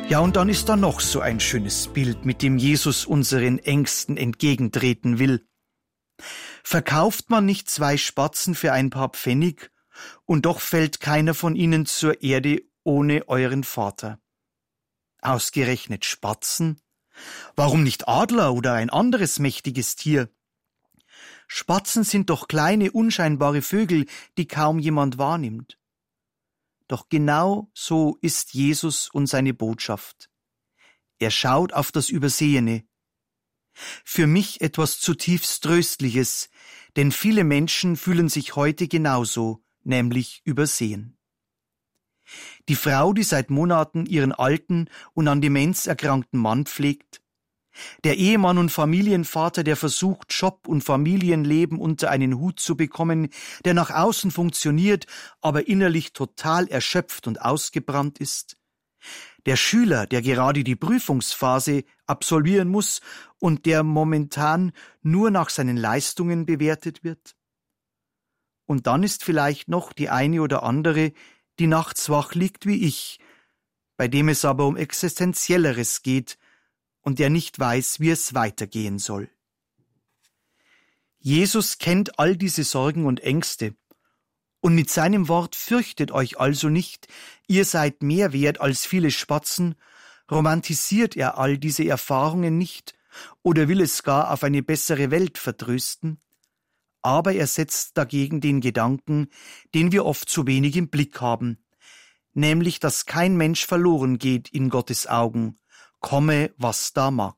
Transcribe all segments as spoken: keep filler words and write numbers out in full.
Ja, und dann ist da noch so ein schönes Bild, mit dem Jesus unseren Ängsten entgegentreten will. Verkauft man nicht zwei Spatzen für ein paar Pfennig, und doch fällt keiner von ihnen zur Erde ohne euren Vater. Ausgerechnet Spatzen? Warum nicht Adler oder ein anderes mächtiges Tier? Spatzen sind doch kleine, unscheinbare Vögel, die kaum jemand wahrnimmt. Doch genau so ist Jesus und seine Botschaft. Er schaut auf das Übersehene. Für mich etwas zutiefst Tröstliches, denn viele Menschen fühlen sich heute genauso, nämlich übersehen. Die Frau, die seit Monaten ihren alten und an Demenz erkrankten Mann pflegt, der Ehemann und Familienvater, der versucht, Job und Familienleben unter einen Hut zu bekommen, der nach außen funktioniert, aber innerlich total erschöpft und ausgebrannt ist, der Schüler, der gerade die Prüfungsphase absolvieren muss und der momentan nur nach seinen Leistungen bewertet wird. Und dann ist vielleicht noch die eine oder andere, die nachts wach liegt wie ich, bei dem es aber um Existenzielleres geht und der nicht weiß, wie es weitergehen soll. Jesus kennt all diese Sorgen und Ängste, und mit seinem Wort fürchtet euch also nicht, ihr seid mehr wert als viele Spatzen, romantisiert er all diese Erfahrungen nicht oder will es gar auf eine bessere Welt vertrösten, aber er setzt dagegen den Gedanken, den wir oft zu wenig im Blick haben, nämlich, dass kein Mensch verloren geht in Gottes Augen, komme, was da mag.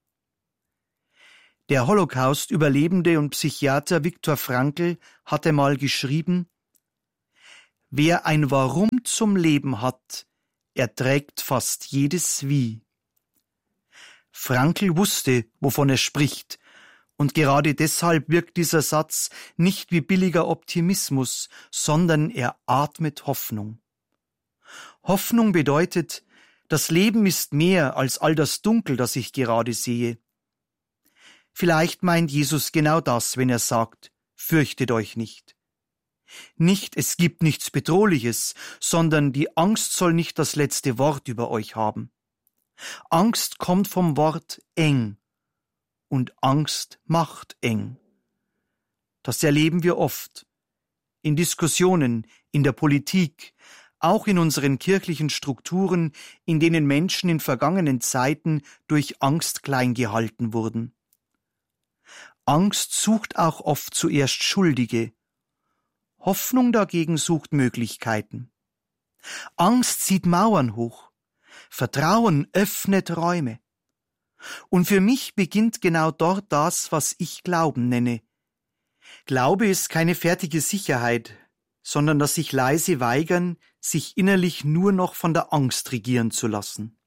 Der Holocaust-Überlebende und Psychiater Viktor Frankl hatte mal geschrieben: Wer ein Warum zum Leben hat, erträgt fast jedes Wie. Frankl wusste, wovon er spricht, und gerade deshalb wirkt dieser Satz nicht wie billiger Optimismus, sondern er atmet Hoffnung. Hoffnung bedeutet, das Leben ist mehr als all das Dunkel, das ich gerade sehe. Vielleicht meint Jesus genau das, wenn er sagt, fürchtet euch nicht. Nicht, es gibt nichts Bedrohliches, sondern die Angst soll nicht das letzte Wort über euch haben. Angst kommt vom Wort eng, und Angst macht eng. Das erleben wir oft. In Diskussionen, in der Politik, auch in unseren kirchlichen Strukturen, in denen Menschen in vergangenen Zeiten durch Angst klein gehalten wurden. Angst sucht auch oft zuerst Schuldige. Hoffnung dagegen sucht Möglichkeiten. Angst zieht Mauern hoch. Vertrauen öffnet Räume. Und für mich beginnt genau dort das, was ich Glauben nenne. Glaube ist keine fertige Sicherheit, sondern das sich leise weigern, sich innerlich nur noch von der Angst regieren zu lassen.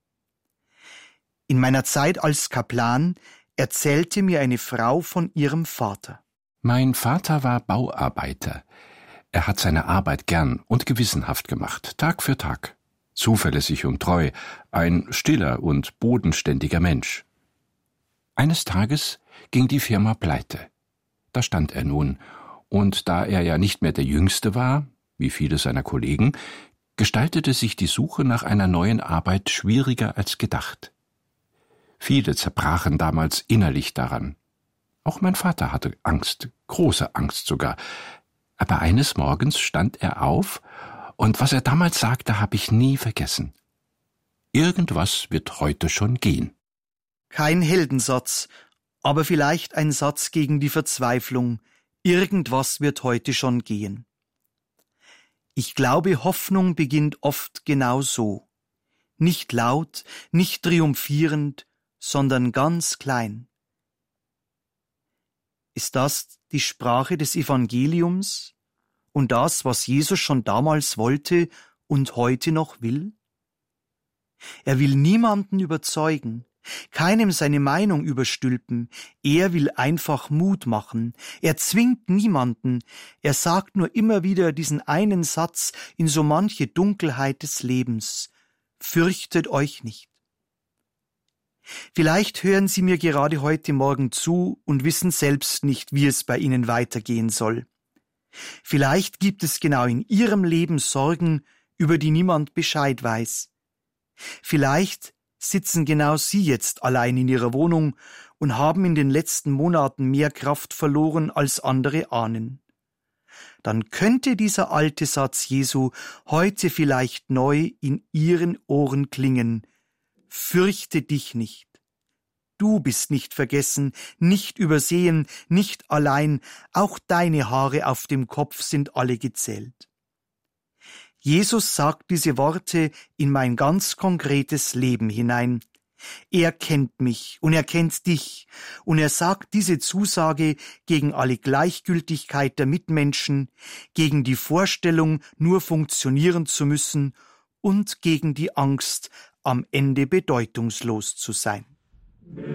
In meiner Zeit als Kaplan erzählte mir eine Frau von ihrem Vater. Mein Vater war Bauarbeiter. Er hat seine Arbeit gern und gewissenhaft gemacht, Tag für Tag. Zuverlässig und treu, ein stiller und bodenständiger Mensch. Eines Tages ging die Firma pleite. Da stand er nun, und da er ja nicht mehr der Jüngste war, wie viele seiner Kollegen, gestaltete sich die Suche nach einer neuen Arbeit schwieriger als gedacht. Viele zerbrachen damals innerlich daran. Auch mein Vater hatte Angst, große Angst sogar. Aber eines Morgens stand er auf, und was er damals sagte, habe ich nie vergessen. Irgendwas wird heute schon gehen. Kein Heldensatz, aber vielleicht ein Satz gegen die Verzweiflung. Irgendwas wird heute schon gehen. Ich glaube, Hoffnung beginnt oft genau so. Nicht laut, nicht triumphierend, sondern ganz klein. Ist das die Sprache des Evangeliums und das, was Jesus schon damals wollte und heute noch will? Er will niemanden überzeugen, keinem seine Meinung überstülpen, er will einfach Mut machen, er zwingt niemanden, er sagt nur immer wieder diesen einen Satz in so manche Dunkelheit des Lebens: Fürchtet euch nicht. Vielleicht hören Sie mir gerade heute Morgen zu und wissen selbst nicht, wie es bei Ihnen weitergehen soll. Vielleicht gibt es genau in Ihrem Leben Sorgen, über die niemand Bescheid weiß. Vielleicht sitzen genau Sie jetzt allein in Ihrer Wohnung und haben in den letzten Monaten mehr Kraft verloren, als andere ahnen. Dann könnte dieser alte Satz Jesu heute vielleicht neu in Ihren Ohren klingen: Fürchte dich nicht. Du bist nicht vergessen, nicht übersehen, nicht allein, auch deine Haare auf dem Kopf sind alle gezählt. Jesus sagt diese Worte in mein ganz konkretes Leben hinein. Er kennt mich und er kennt dich, und er sagt diese Zusage gegen alle Gleichgültigkeit der Mitmenschen, gegen die Vorstellung, nur funktionieren zu müssen, und gegen die Angst, am Ende bedeutungslos zu sein.